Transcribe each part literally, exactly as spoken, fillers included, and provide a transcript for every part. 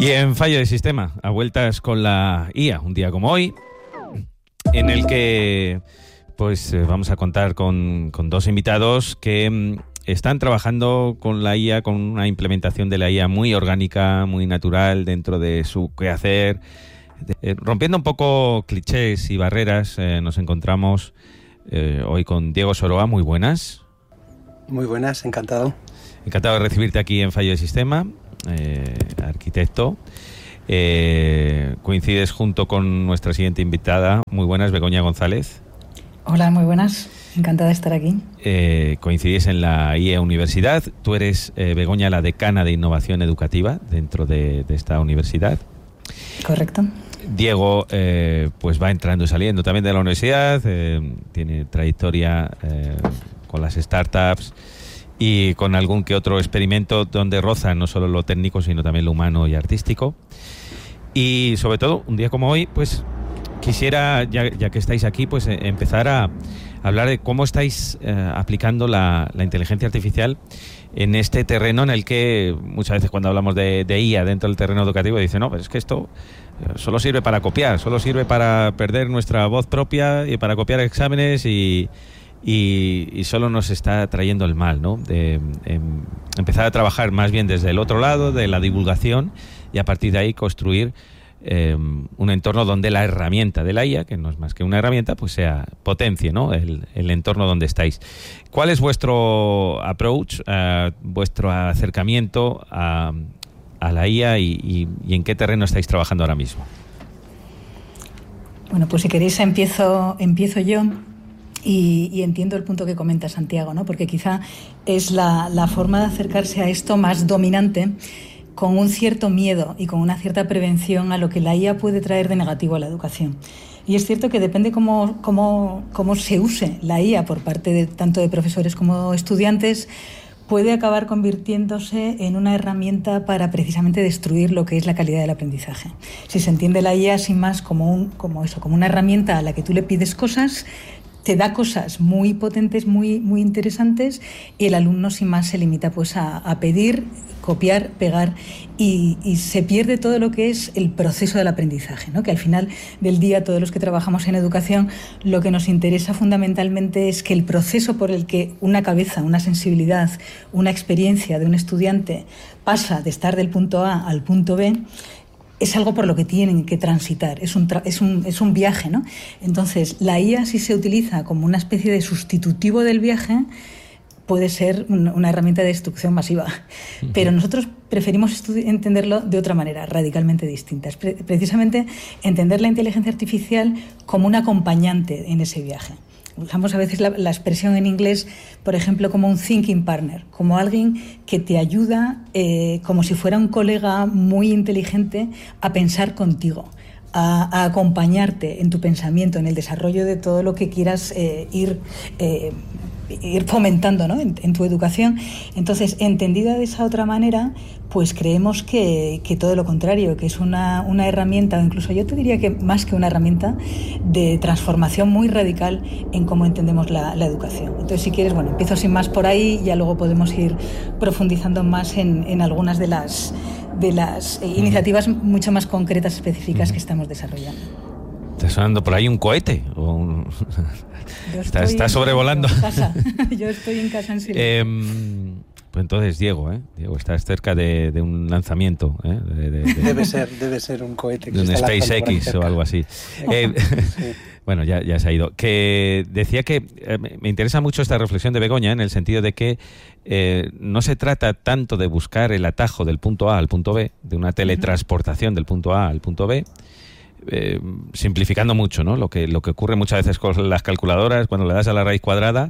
Y en Fallo de Sistema, a vueltas con la I A, un día como hoy, en el que pues eh, vamos a contar con, con dos invitados que mm, están trabajando con la I A, con una implementación de la I A muy orgánica, muy natural dentro de su quehacer. Eh, rompiendo un poco clichés y barreras, eh, nos encontramos eh, hoy con Diego Soroa. Muy buenas. Muy buenas, encantado. Encantado de recibirte aquí en Fallo de Sistema, eh, arquitecto. Eh, coincides junto con nuestra siguiente invitada. Muy buenas, Begoña González. Hola, muy buenas. Encantada de estar aquí. Eh, coincidís en la I E Universidad. Tú eres, eh, Begoña, la decana de Innovación Educativa dentro de, de esta universidad. Correcto. Diego, eh, pues va entrando y saliendo también de la universidad. Eh, tiene trayectoria eh, con las startups y con algún que otro experimento donde roza no solo lo técnico, sino también lo humano y artístico. Y sobre todo, un día como hoy, pues quisiera, ya, ya que estáis aquí, pues eh, empezar a hablar de cómo estáis eh, aplicando la, la inteligencia artificial en este terreno en el que muchas veces cuando hablamos de, de I A dentro del terreno educativo dicen, no, pero es que esto solo sirve para copiar, solo sirve para perder nuestra voz propia y para copiar exámenes y, y, y solo nos está trayendo el mal, ¿no? De, de empezar a trabajar más bien desde el otro lado, de la divulgación, y a partir de ahí construir eh, un entorno donde la herramienta de la I A, que no es más que una herramienta, pues sea potencie, ¿no? el, el entorno donde estáis. ¿Cuál es vuestro approach, uh, vuestro acercamiento a, a la I A y, y, y en qué terreno estáis trabajando ahora mismo? Bueno, pues si queréis empiezo, empiezo yo. Y, y entiendo el punto que comenta Santiago, ¿no? Porque quizá es la, la forma de acercarse a esto más dominante, con un cierto miedo y con una cierta prevención a lo que la I A puede traer de negativo a la educación. Y es cierto que depende cómo, cómo, cómo se use la I A por parte de tanto de profesores como estudiantes, puede acabar convirtiéndose en una herramienta para precisamente destruir lo que es la calidad del aprendizaje. Si se entiende la I A sin más como, un, como, eso, como una herramienta a la que tú le pides cosas, te da cosas muy potentes, muy, muy interesantes, y el alumno sin más se limita pues a, a pedir, copiar, pegar, y, y se pierde todo lo que es el proceso del aprendizaje, ¿no? Que al final del día todos los que trabajamos en educación lo que nos interesa fundamentalmente es que el proceso por el que una cabeza, una sensibilidad, una experiencia de un estudiante pasa de estar del punto A al punto B es algo por lo que tienen que transitar, es un, tra- es un, es un viaje, ¿no? Entonces, la I A, si se utiliza como una especie de sustitutivo del viaje, puede ser un, una herramienta de destrucción masiva. Uh-huh. Pero nosotros preferimos estudi- entenderlo de otra manera, radicalmente distinta. Es pre- precisamente entender la inteligencia artificial como un acompañante en ese viaje. Usamos a veces la, la expresión en inglés, por ejemplo, como un thinking partner, como alguien que te ayuda, eh, como si fuera un colega muy inteligente, a pensar contigo, a, a acompañarte en tu pensamiento, en el desarrollo de todo lo que quieras eh, ir, eh, ir fomentando, ¿no? en, en tu educación. Entonces, entendida de esa otra manera, pues creemos que, que todo lo contrario, que es una, una herramienta, o incluso yo te diría que más que una herramienta, de transformación muy radical en cómo entendemos la, la educación. Entonces, si quieres, bueno, empiezo sin más por ahí y ya luego podemos ir profundizando más en, en algunas de las, de las eh, iniciativas mucho más concretas, específicas que estamos desarrollando. ¿Está sonando por ahí un cohete? ¿O un... está, está sobrevolando? En casa. Yo estoy en casa en silencio. Eh, pues entonces, Diego, ¿eh? Diego, estás cerca de, de un lanzamiento, ¿eh? De, de, de, debe ser, debe ser un cohete. Que de un está SpaceX o algo así. Eh, sí. Bueno, ya, ya se ha ido. Que decía que eh, me interesa mucho esta reflexión de Begoña, en el sentido de que eh, no se trata tanto de buscar el atajo del punto A al punto B, de una teletransportación uh-huh. del punto A al punto B, eh, simplificando mucho, ¿no? Lo que, lo que ocurre muchas veces con las calculadoras, cuando le das a la raíz cuadrada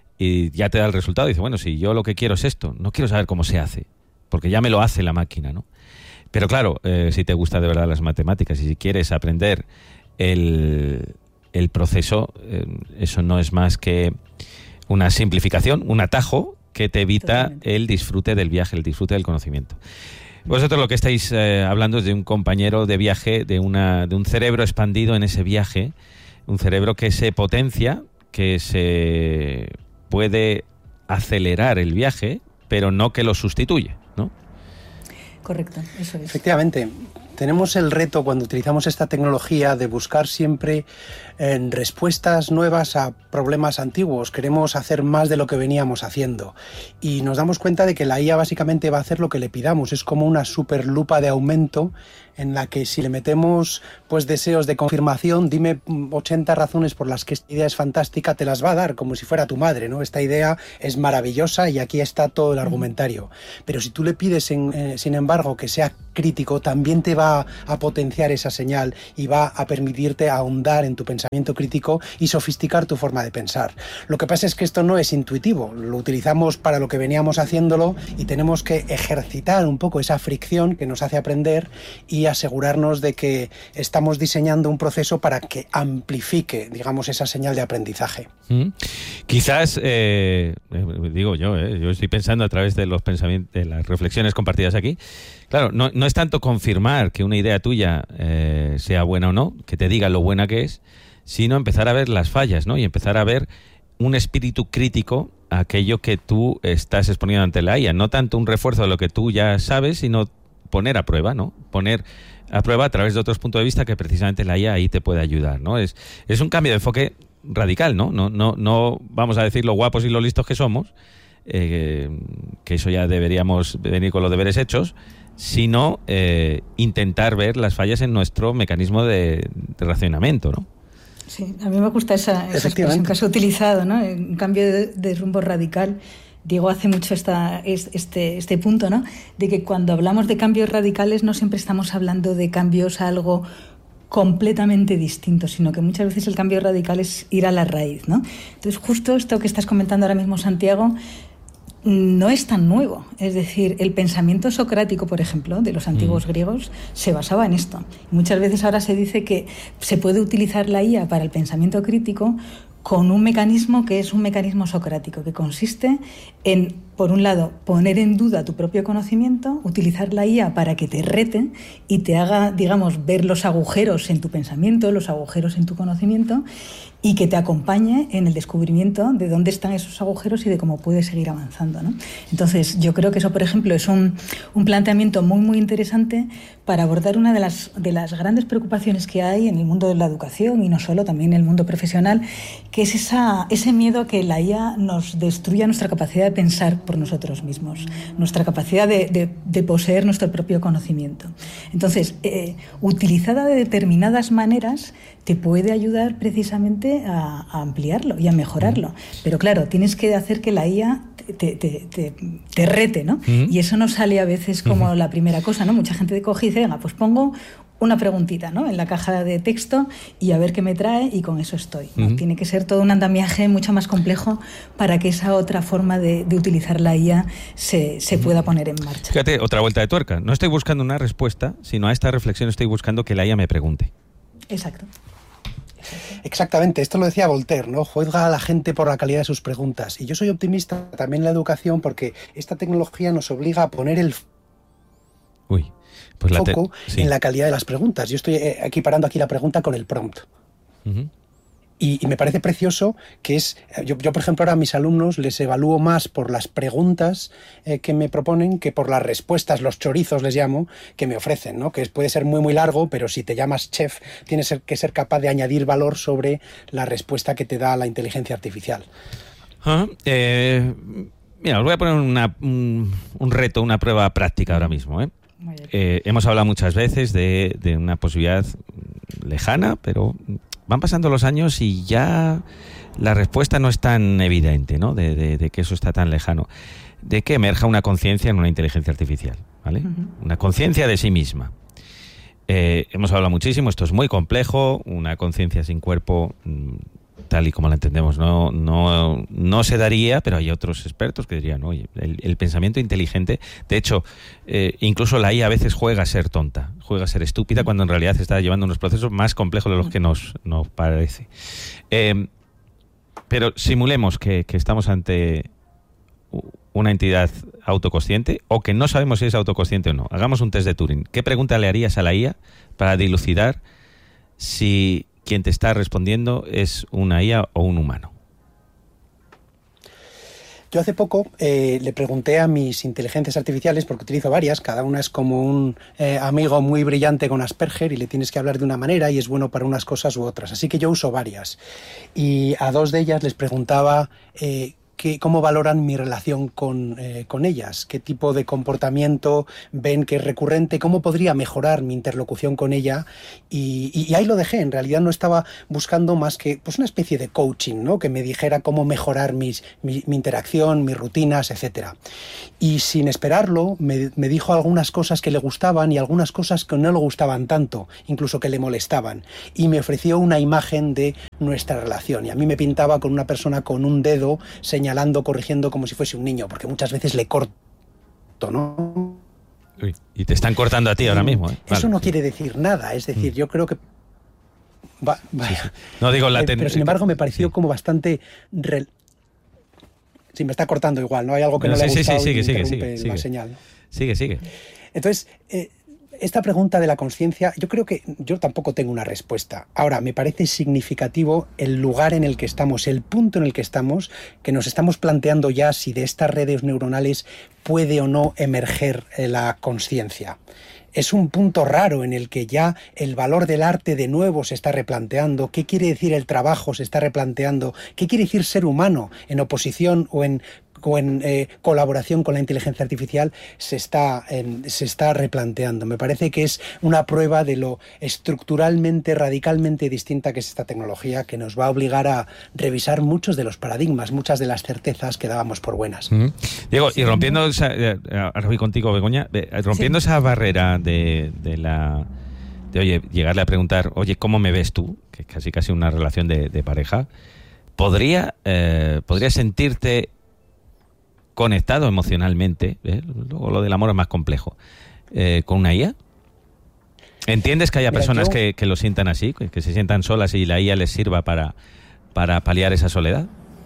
y ya te da el resultado, y dices, bueno, si yo lo que quiero es esto, no quiero saber cómo se hace, porque ya me lo hace la máquina, ¿no? Pero claro, eh, si te gusta de verdad las matemáticas y si quieres aprender el, el proceso, eh, eso no es más que una simplificación, un atajo que te evita Totalmente. el disfrute del viaje, el disfrute del conocimiento. Vosotros lo que estáis eh, hablando es de un compañero de viaje, de, una, de un cerebro expandido en ese viaje, un cerebro que se potencia, que se puede acelerar el viaje, pero no que lo sustituye, ¿no? correcto, eso es. Efectivamente. Tenemos el reto cuando utilizamos esta tecnología de buscar siempre eh, respuestas nuevas a problemas antiguos. Queremos hacer más de lo que veníamos haciendo y nos damos cuenta de que la I A básicamente va a hacer lo que le pidamos. Es como una super lupa de aumento en la que si le metemos pues deseos de confirmación, dime ochenta razones por las que esta idea es fantástica, te las va a dar como si fuera tu madre, ¿no? Esta idea es maravillosa y aquí está todo el argumentario. Pero si tú le pides, en, eh, sin embargo, que sea crítico, también te va a potenciar esa señal y va a permitirte ahondar en tu pensamiento crítico y sofisticar tu forma de pensar. Lo que pasa es que esto no es intuitivo, lo utilizamos para lo que veníamos haciéndolo y tenemos que ejercitar un poco esa fricción que nos hace aprender y asegurarnos de que estamos diseñando un proceso para que amplifique, digamos, esa señal de aprendizaje. Mm. Quizás, eh, digo yo, eh, yo estoy pensando a través de los pensamientos, de las reflexiones compartidas aquí. Claro, no, no es tanto confirmar que una idea tuya eh, sea buena o no, que te diga lo buena que es, sino empezar a ver las fallas, ¿no? Y empezar a ver un espíritu crítico a aquello que tú estás exponiendo ante la I A. No tanto un refuerzo de lo que tú ya sabes, sino poner a prueba, ¿no? Poner a prueba a través de otros puntos de vista que precisamente la I A ahí te puede ayudar, ¿no? Es, es un cambio de enfoque radical, ¿no? No, no, no vamos a decir lo guapos y lo listos que somos, eh, que eso ya deberíamos venir con los deberes hechos, sino eh, intentar ver las fallas en nuestro mecanismo de, de racionamiento, ¿no? Sí, a mí me gusta esa, esa expresión que has utilizado, ¿no? Un cambio de, de rumbo radical. Diego hace mucho esta, este, este punto, ¿no? De que cuando hablamos de cambios radicales no siempre estamos hablando de cambios a algo completamente distinto, sino que muchas veces el cambio radical es ir a la raíz, ¿no? Entonces, justo esto que estás comentando ahora mismo, Santiago, no es tan nuevo. Es decir, el pensamiento socrático, por ejemplo, de los antiguos mm. griegos, se basaba en esto. Muchas veces ahora se dice que se puede utilizar la I A para el pensamiento crítico con un mecanismo que es un mecanismo socrático, que consiste en, por un lado, poner en duda tu propio conocimiento, utilizar la I A para que te rete y te haga, digamos, ver los agujeros en tu pensamiento, los agujeros en tu conocimiento, y que te acompañe en el descubrimiento de dónde están esos agujeros y de cómo puedes seguir avanzando, ¿no? Entonces, yo creo que eso, por ejemplo, es un, un planteamiento muy, muy interesante para abordar una de las, de las grandes preocupaciones que hay en el mundo de la educación, y no solo, también en el mundo profesional, que es esa, ese miedo a que la I A nos destruya nuestra capacidad de pensar por nosotros mismos, nuestra capacidad de, de, de poseer nuestro propio conocimiento. Entonces, eh, utilizada de determinadas maneras, te puede ayudar precisamente a, a ampliarlo y a mejorarlo. Pero claro, tienes que hacer que la I A te, te, te, te rete, ¿no? Uh-huh. Y eso no sale a veces como uh-huh. la primera cosa, ¿no? Mucha gente coge y dice, venga, pues pongo una preguntita, ¿no?, en la caja de texto y a ver qué me trae y con eso estoy, ¿no? Uh-huh. Tiene que ser todo un andamiaje mucho más complejo para que esa otra forma de, de utilizar la I A se, se uh-huh. pueda poner en marcha. Fíjate, otra vuelta de tuerca. No estoy buscando una respuesta, sino a esta reflexión estoy buscando que la I A me pregunte. Exacto. Exactamente, esto lo decía Voltaire, ¿no? Juzga a la gente por la calidad de sus preguntas. Y yo soy optimista también en la educación porque esta tecnología nos obliga a poner el Uy, pues la te... foco sí. en la calidad de las preguntas. Yo estoy equiparando aquí la pregunta con el prompt. Uh-huh. Y, y me parece precioso que es... Yo, yo, por ejemplo, ahora a mis alumnos les evalúo más por las preguntas eh, que me proponen que por las respuestas, los chorizos les llamo, que me ofrecen, ¿no? Que puede ser muy, muy largo, pero si te llamas chef, tienes que ser capaz de añadir valor sobre la respuesta que te da la inteligencia artificial. Uh, eh, mira, os voy a poner una, un, un reto, una prueba práctica ahora mismo, ¿eh? Eh, hemos hablado muchas veces de, de una posibilidad lejana, pero... van pasando los años y ya la respuesta no es tan evidente, ¿no? De, de, de que eso está tan lejano. De que emerja una conciencia en una inteligencia artificial, ¿vale? Uh-huh. Una conciencia de sí misma. Eh, hemos hablado muchísimo, esto es muy complejo, una conciencia sin cuerpo, tal y como la entendemos, no, no, no se daría, pero hay otros expertos que dirían, oye, el, el pensamiento inteligente, de hecho, eh, incluso la I A a veces juega a ser tonta, juega a ser estúpida, cuando en realidad está llevando unos procesos más complejos de los que nos, nos parece. Eh, pero simulemos que, que estamos ante una entidad autoconsciente, o que no sabemos si es autoconsciente o no. Hagamos un test de Turing. ¿Qué pregunta le harías a la I A para dilucidar si quien te está respondiendo es una I A o un humano? Yo hace poco eh, le pregunté a mis inteligencias artificiales, porque utilizo varias, cada una es como un eh, amigo muy brillante con Asperger y le tienes que hablar de una manera y es bueno para unas cosas u otras. Así que yo uso varias. Y a dos de ellas les preguntaba eh, que, cómo valoran mi relación con, eh, con ellas, qué tipo de comportamiento ven que es recurrente, cómo podría mejorar mi interlocución con ella. Y, y, y ahí lo dejé. En realidad no estaba buscando más que pues, una especie de coaching, ¿no? Que me dijera cómo mejorar mis, mi, mi interacción, mis rutinas, etcétera. Y sin esperarlo me, me dijo algunas cosas que le gustaban y algunas cosas que no le gustaban tanto, incluso que le molestaban. Y me ofreció una imagen de nuestra relación. Y a mí me pintaba con una persona con un dedo señalando, corrigiendo como si fuese un niño, porque muchas veces le corto, ¿no? Uy, y te están cortando a ti ahora mismo, ¿eh? Eso Vale. no quiere decir nada. Es decir, mm. yo creo que... Va, vaya. Sí, sí. No digo la ten... Pero sin embargo me pareció sí. como bastante... Re... Sí, me está cortando igual, ¿no? Hay algo que no, no sí, le ha gustado sí, sí, y sigue, interrumpe sigue, sigue, la sigue. señal. Sigue, sigue. Entonces, eh, esta pregunta de la conciencia, yo creo que yo tampoco tengo una respuesta. Ahora, me parece significativo el lugar en el que estamos, el punto en el que estamos, que nos estamos planteando ya si de estas redes neuronales puede o no emerger la conciencia. Es un punto raro en el que ya el valor del arte de nuevo se está replanteando. ¿Qué quiere decir el trabajo? Se está replanteando. ¿Qué quiere decir ser humano en oposición o en, o en eh, colaboración con la inteligencia artificial? Se está, eh, se está replanteando. Me parece que es una prueba de lo estructuralmente, radicalmente distinta que es esta tecnología, que nos va a obligar a revisar muchos de los paradigmas, muchas de las certezas que dábamos por buenas. Uh-huh. Diego, y rompiendo esa, eh, ahora voy contigo, Begoña, eh, rompiendo sí. esa barrera de, de la de oye, llegarle a preguntar, oye, ¿cómo me ves tú? Que es casi casi una relación de, de pareja. ¿Podría, eh, podría sentirte conectado emocionalmente, ¿eh? Luego lo del amor es más complejo, eh, con una I A? ¿Entiendes que haya Mira, personas yo... que, que lo sientan así, que, que se sientan solas y la I A les sirva para, para paliar esa soledad?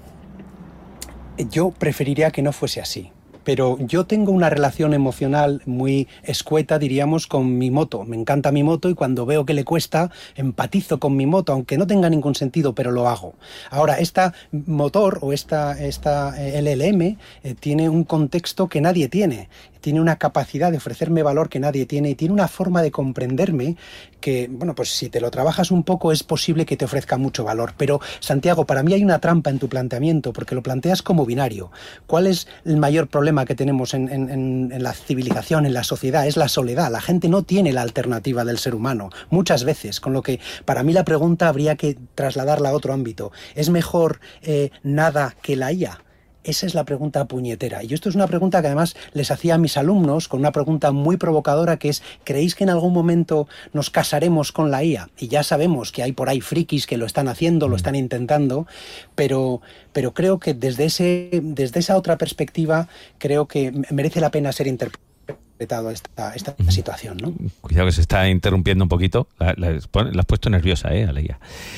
Yo preferiría que no fuese así. Pero yo tengo una relación emocional muy escueta, diríamos, con mi moto. Me encanta mi moto y cuando veo que le cuesta, empatizo con mi moto, aunque no tenga ningún sentido, pero lo hago. Ahora, esta motor o esta, esta L L M eh, tiene un contexto que nadie tiene. Tiene una capacidad de ofrecerme valor que nadie tiene y tiene una forma de comprenderme que, bueno, pues si te lo trabajas un poco es posible que te ofrezca mucho valor. Pero, Santiago, para mí hay una trampa en tu planteamiento porque lo planteas como binario. ¿Cuál es el mayor problema que tenemos en, en, en la civilización, en la sociedad? Es la soledad. La gente no tiene la alternativa del ser humano, muchas veces. Con lo que, para mí la pregunta habría que trasladarla a otro ámbito. ¿Es mejor eh, nada que la I A? Esa es la pregunta puñetera. Y esto es una pregunta que además les hacía a mis alumnos con una pregunta muy provocadora que es, ¿creéis que en algún momento nos casaremos con la I A? Y ya sabemos que hay por ahí frikis que lo están haciendo, lo están intentando, pero, pero creo que desde, ese, desde esa otra perspectiva creo que merece la pena ser interpretado esta, esta uh-huh. situación, ¿no? Cuidado que se está interrumpiendo un poquito. La, la, la has puesto nerviosa, ¿eh, a la I A?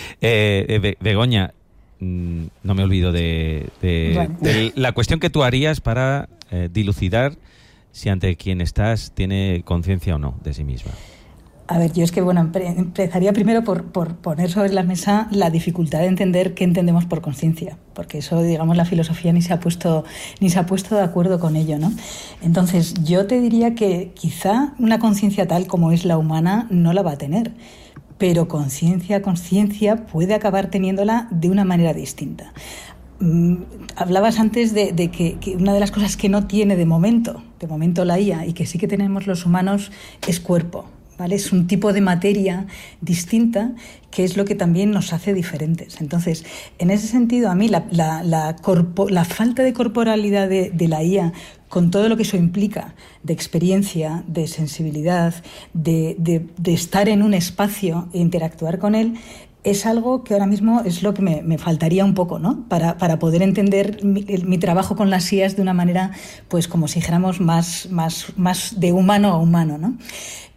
Eh, Be- Begoña, no me olvido de, de, bueno. de la cuestión que tú harías para eh, dilucidar si ante quien estás tiene conciencia o no de sí misma. A ver, yo es que bueno empezaría primero por, por poner sobre la mesa la dificultad de entender qué entendemos por conciencia, porque eso, digamos, la filosofía ni se ha puesto ni se ha puesto de acuerdo con ello, ¿no? Entonces, yo te diría que quizá una conciencia tal como es la humana no la va a tener. Pero conciencia, conciencia puede acabar teniéndola de una manera distinta. Mm, hablabas antes de, de que, que una de las cosas que no tiene de momento, de momento la I A, y que sí que tenemos los humanos, es cuerpo, ¿vale? Es un tipo de materia distinta que es lo que también nos hace diferentes. Entonces, en ese sentido, a mí la, la, la, corpo, la falta de corporalidad de, de la I A, con todo lo que eso implica, de experiencia, de sensibilidad, de, de, de estar en un espacio e interactuar con él, es algo que ahora mismo es lo que me, me faltaría un poco, ¿no? Para, para poder entender mi, el, mi trabajo con las I As de una manera, pues como si dijéramos, más, más, más de humano a humano, ¿no?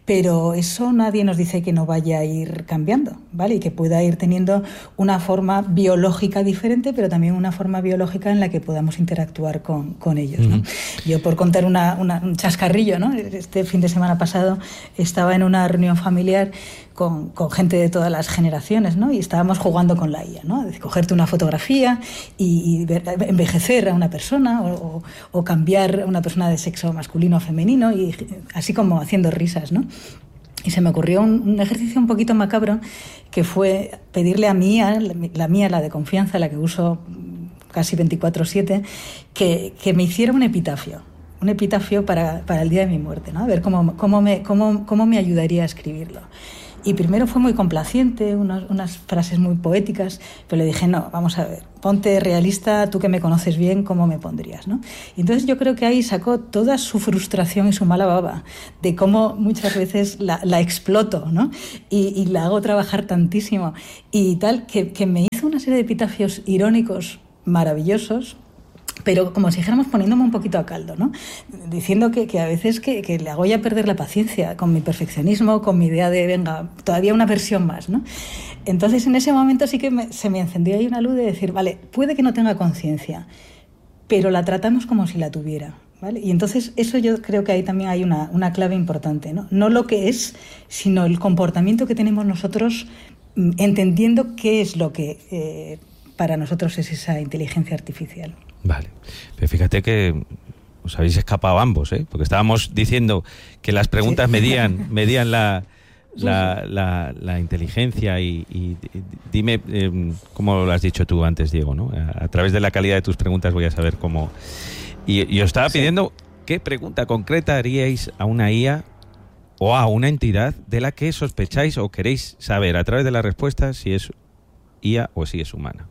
pero eso nadie nos dice que no vaya a ir cambiando, ¿vale? Y que pueda ir teniendo una forma biológica diferente, pero también una forma biológica en la que podamos interactuar con, con ellos, ¿no? Uh-huh. Yo, por contar una, una, un chascarrillo, ¿no? Este fin de semana pasado estaba en una reunión familiar Con, con gente de todas las generaciones, ¿no? Y estábamos jugando con la I A, ¿no? De cogerte una fotografía y, y ver, envejecer a una persona o, o, o cambiar a una persona de sexo masculino o femenino, y así como haciendo risas, ¿no? Y se me ocurrió un, un ejercicio un poquito macabro, que fue pedirle a mi I A, la, la mía, la de confianza, la que uso casi veinticuatro siete, que, que me hiciera un epitafio. Un epitafio para, para el día de mi muerte, ¿no? A ver cómo, cómo, me, cómo, cómo me ayudaría a escribirlo. Y primero fue muy complaciente, unas, unas frases muy poéticas, pero le dije, no, vamos a ver, ponte realista, tú que me conoces bien, ¿cómo me pondrías, ¿no? Y entonces yo creo que ahí sacó toda su frustración y su mala baba, de cómo muchas veces la, la exploto, ¿no? Y, y la hago trabajar tantísimo. Y tal, que, que me hizo una serie de epitafios irónicos maravillosos, pero como si dijéramos poniéndome un poquito a caldo, ¿no? Diciendo que, que a veces que, que le hago ya perder la paciencia con mi perfeccionismo, con mi idea de, venga, todavía una versión más, ¿no? Entonces, en ese momento sí que me, se me encendió ahí una luz de decir, vale, puede que no tenga conciencia, pero la tratamos como si la tuviera, ¿vale? Y entonces eso yo creo que ahí también hay una, una clave importante, ¿no? No lo que es, sino el comportamiento que tenemos nosotros, entendiendo qué es lo que eh, para nosotros es esa inteligencia artificial. Vale, pero fíjate que os habéis escapado ambos, ¿eh? Porque estábamos diciendo que las preguntas sí. medían, medían la, la, la, la inteligencia y, y, y dime, eh, como lo has dicho tú antes, Diego, ¿no? A, a través de la calidad de tus preguntas voy a saber cómo... Y, y os estaba pidiendo sí. qué pregunta concreta haríais a una I A o a una entidad de la que sospecháis o queréis saber a través de la respuesta si es I A o si es humana.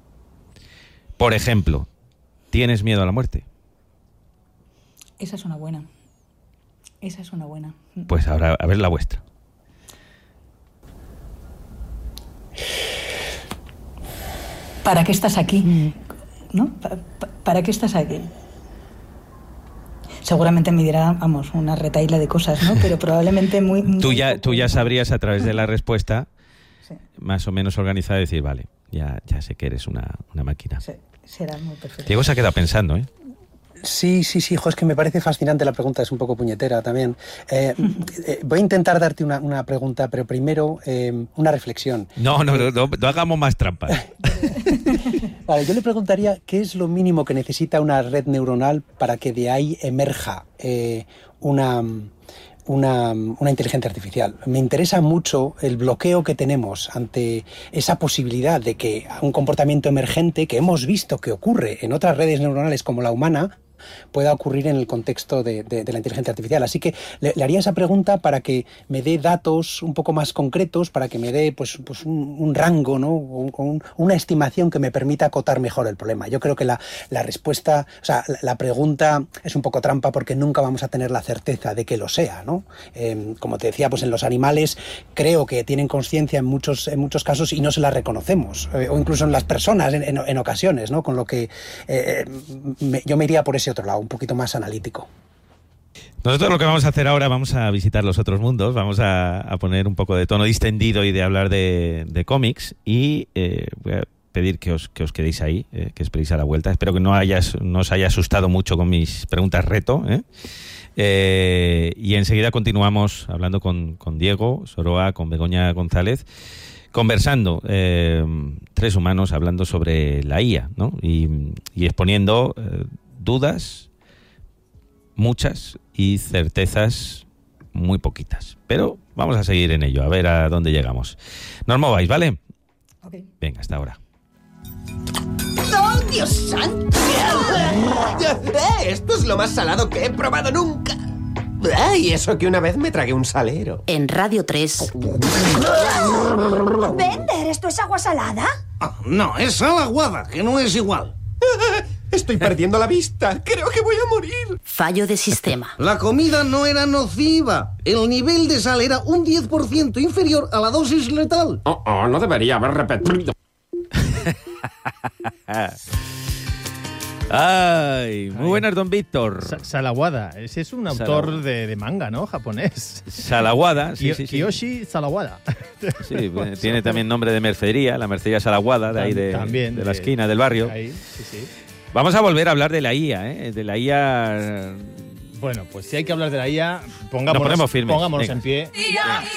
Por ejemplo, ¿tienes miedo a la muerte? Esa es una buena. Esa es una buena. Pues ahora, a ver la vuestra. ¿Para qué estás aquí? ¿No? ¿Para, para qué estás aquí? Seguramente me dirá, vamos, una retahíla de cosas, ¿no? Pero probablemente muy... muy tú, ya, tú ya sabrías a través de la respuesta, sí. más o menos organizada, decir, vale, ya, ya sé que eres una, una máquina. Sí. Será muy perfecto. Diego se ha quedado pensando, ¿eh? Sí, sí, sí, hijo, es que me parece fascinante la pregunta, es un poco puñetera también. Eh, eh, voy a intentar darte una, una pregunta, pero primero eh, una reflexión. No, no, no, no, no hagamos más trampas. Vale, yo le preguntaría qué es lo mínimo que necesita una red neuronal para que de ahí emerja eh, una... Una, una inteligencia artificial. Me interesa mucho el bloqueo que tenemos ante esa posibilidad de que un comportamiento emergente que hemos visto que ocurre en otras redes neuronales como la humana pueda ocurrir en el contexto de, de, de la inteligencia artificial. Así que le, le haría esa pregunta para que me dé datos un poco más concretos, para que me dé pues, pues un, un rango, ¿no? Un, un, una estimación que me permita acotar mejor el problema. Yo creo que la, la respuesta, o sea, la, la pregunta es un poco trampa porque nunca vamos a tener la certeza de que lo sea, ¿no? Eh, como te decía, pues en los animales creo que tienen conciencia en muchos, en muchos casos y no se la reconocemos, eh, o incluso en las personas en, en, en ocasiones, ¿no? Con lo que eh, me, yo me iría por ese otro lado, un poquito más analítico. Nosotros lo que vamos a hacer ahora, vamos a visitar los otros mundos, vamos a, a poner un poco de tono distendido y de hablar de, de cómics y eh, voy a pedir que os, que os quedéis ahí, eh, que esperéis a la vuelta. Espero que no, hayas, no os haya asustado mucho con mis preguntas reto, ¿eh? Eh, y enseguida continuamos hablando con, con Diego Soroa, con Begoña González, conversando, eh, tres humanos hablando sobre la I A, ¿no? Y, y exponiendo eh, dudas, muchas, y certezas muy poquitas. Pero vamos a seguir en ello, a ver a dónde llegamos. No os mováis, ¿vale? Okay. Venga, hasta ahora. ¡Oh, Dios santo! Esto es lo más salado que he probado nunca. Y eso que una vez me tragué un salero. En Radio tres. Bender, ¿esto es agua salada? Oh, no, es sal aguada, que no es igual. Estoy perdiendo la vista. Creo que voy a morir. Fallo de sistema. La comida no era nociva. El nivel de sal era un diez por ciento inferior a la dosis letal. Oh, oh, no debería haber repetido. Ay, muy buenas, don Víctor. Sa Salawada, ese es un autor de, de manga, ¿no? Japonés. Salawada, sí, sí, sí. Kiyoshi Salawada. Sí, tiene también nombre de mercería, la mercería Salawada, de ahí de, también, de, de la esquina del barrio. Ahí, sí, sí. Vamos a volver a hablar de la I A, ¿eh? De la I A... Bueno, pues si hay que hablar de la I A, pongámonos, Nos ponemos firmes. Pongámonos en pie.